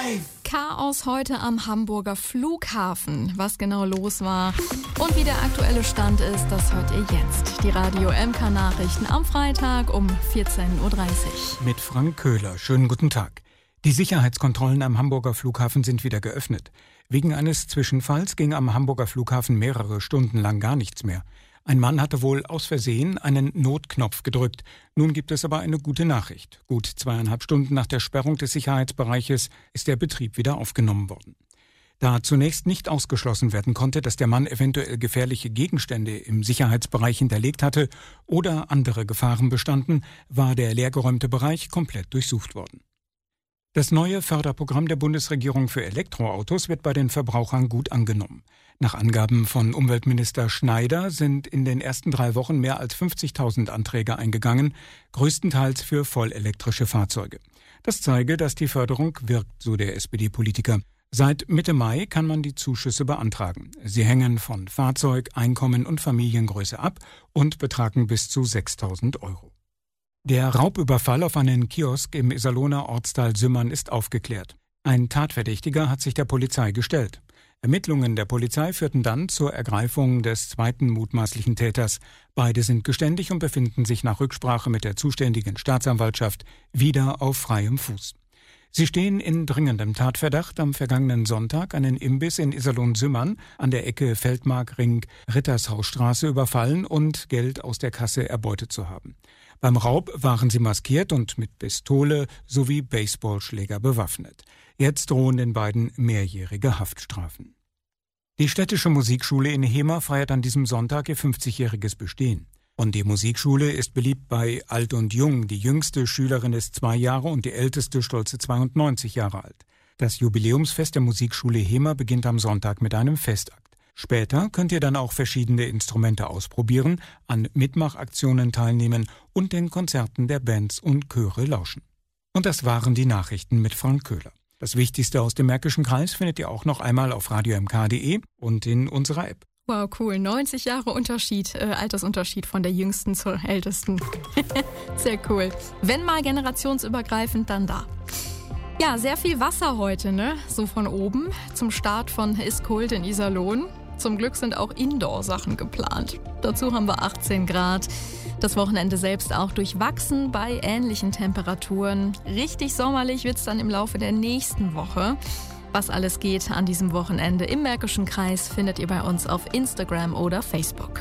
Chaos heute am Hamburger Flughafen. Was genau los war und wie der aktuelle Stand ist, das hört ihr jetzt. Die Radio MK-Nachrichten am Freitag um 14.30 Uhr. Mit Frank Köhler. Schönen guten Tag. Die Sicherheitskontrollen am Hamburger Flughafen sind wieder geöffnet. Wegen eines Zwischenfalls ging am Hamburger Flughafen mehrere Stunden lang gar nichts mehr. Ein Mann hatte wohl aus Versehen einen Notknopf gedrückt. Nun gibt es aber eine gute Nachricht. Gut 2,5 Stunden nach der Sperrung des Sicherheitsbereiches ist der Betrieb wieder aufgenommen worden. Da zunächst nicht ausgeschlossen werden konnte, dass der Mann eventuell gefährliche Gegenstände im Sicherheitsbereich hinterlegt hatte oder andere Gefahren bestanden, war der leergeräumte Bereich komplett durchsucht worden. Das neue Förderprogramm der Bundesregierung für Elektroautos wird bei den Verbrauchern gut angenommen. Nach Angaben von Umweltminister Schneider sind in den ersten 3 Wochen mehr als 50.000 Anträge eingegangen, größtenteils für vollelektrische Fahrzeuge. Das zeige, dass die Förderung wirkt, so der SPD-Politiker. Seit Mitte Mai kann man die Zuschüsse beantragen. Sie hängen von Fahrzeug, Einkommen und Familiengröße ab und betragen bis zu 6.000 Euro. Der Raubüberfall auf einen Kiosk im Iserlohner Ortsteil Sümmern ist aufgeklärt. Ein Tatverdächtiger hat sich der Polizei gestellt. Ermittlungen der Polizei führten dann zur Ergreifung des zweiten mutmaßlichen Täters. Beide sind geständig und befinden sich nach Rücksprache mit der zuständigen Staatsanwaltschaft wieder auf freiem Fuß. Sie stehen in dringendem Tatverdacht, am vergangenen Sonntag einen Imbiss in Iserlohn-Sümmern an der Ecke Feldmark-Ring-Rittershausstraße überfallen und Geld aus der Kasse erbeutet zu haben. Beim Raub waren sie maskiert und mit Pistole sowie Baseballschläger bewaffnet. Jetzt drohen den beiden mehrjährige Haftstrafen. Die städtische Musikschule in Hemer feiert an diesem Sonntag ihr 50-jähriges Bestehen. Und die Musikschule ist beliebt bei Alt und Jung. Die jüngste Schülerin ist 2 Jahre und die älteste stolze 92 Jahre alt. Das Jubiläumsfest der Musikschule Hemer beginnt am Sonntag mit einem Festakt. Später könnt ihr dann auch verschiedene Instrumente ausprobieren, an Mitmachaktionen teilnehmen und den Konzerten der Bands und Chöre lauschen. Und das waren die Nachrichten mit Frank Köhler. Das Wichtigste aus dem Märkischen Kreis findet ihr auch noch einmal auf radiomk.de und in unserer App. Wow, cool. 90 Jahre Altersunterschied von der Jüngsten zur Ältesten. Sehr cool. Wenn mal generationsübergreifend, dann da. Ja, sehr viel Wasser heute, ne? So von oben zum Start von Iskult in Iserlohn. Zum Glück sind auch Indoor-Sachen geplant. Dazu haben wir 18 Grad. Das Wochenende selbst auch durchwachsen bei ähnlichen Temperaturen. Richtig sommerlich wird's dann im Laufe der nächsten Woche. Was alles geht an diesem Wochenende im Märkischen Kreis findet ihr bei uns auf Instagram oder Facebook.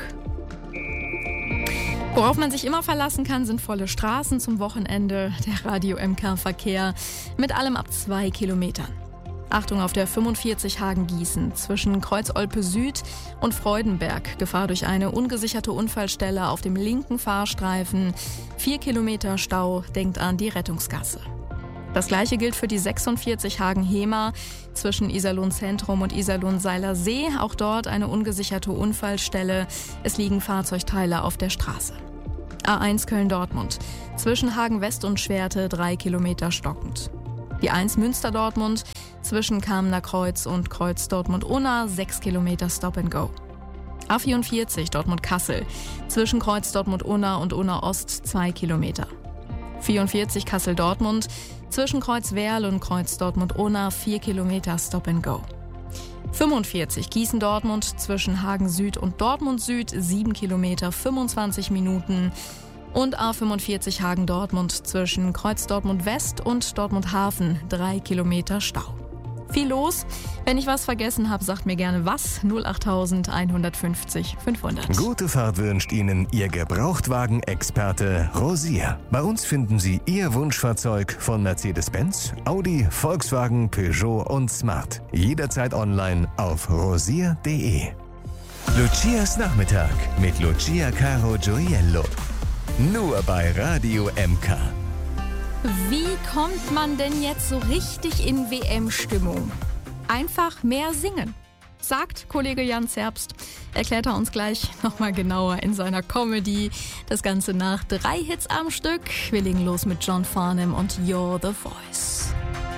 Worauf man sich immer verlassen kann, sind volle Straßen zum Wochenende. Der Radio MK-Verkehr mit allem ab 2 Kilometern. Achtung auf der 45 Hagen-Gießen zwischen Kreuz-Olpe Süd und Freudenberg. Gefahr durch eine ungesicherte Unfallstelle auf dem linken Fahrstreifen. 4 Kilometer Stau, denkt an die Rettungsgasse. Das gleiche gilt für die 46 Hagen-Hemer zwischen Iserlohn Zentrum und Iserlohn Seiler See. Auch dort eine ungesicherte Unfallstelle. Es liegen Fahrzeugteile auf der Straße. A1 Köln-Dortmund zwischen Hagen West und Schwerte 3 Kilometer stockend. Die 1 Münster-Dortmund zwischen Kamener Kreuz und Kreuz Dortmund-Unna 6 Kilometer Stop and Go. A44 Dortmund-Kassel zwischen Kreuz Dortmund-Unna und Unna Ost 2 Kilometer. 44 Kassel-Dortmund zwischen Kreuz Werl und Kreuz Dortmund-Unna 4 Kilometer Stop and Go. 45 Gießen-Dortmund zwischen Hagen Süd und Dortmund Süd 7 Kilometer 25 Minuten. Und A45 Hagen-Dortmund zwischen Kreuz Dortmund West und Dortmund Hafen 3 Kilometer Stau. Viel los. Wenn ich was vergessen habe, sagt mir gerne was. 08000 150 500. Gute Fahrt wünscht Ihnen Ihr Gebrauchtwagen-Experte Rosier. Bei uns finden Sie Ihr Wunschfahrzeug von Mercedes-Benz, Audi, Volkswagen, Peugeot und Smart. Jederzeit online auf rosier.de. Lucias Nachmittag mit Lucia Caro Gioiello. Nur bei Radio MK. Wie kommt man denn jetzt so richtig in WM-Stimmung? Einfach mehr singen, sagt Kollege Jan Zerbst. Erklärt er uns gleich nochmal genauer in seiner Comedy. Das Ganze nach 3 Hits am Stück. Wir legen los mit John Farnham und You're the Voice.